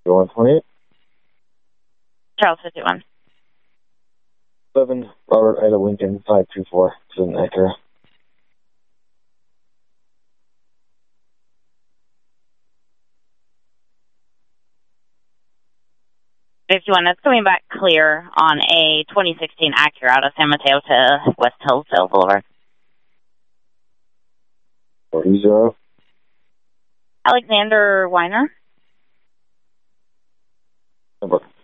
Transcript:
128. Charles 51. 7, Robert Ida Lincoln, 524, to an Acura. If you want, it's coming back clear on a 2016 Acura out of San Mateo to West Hillsdale Boulevard. 40. Alexander Weiner. Number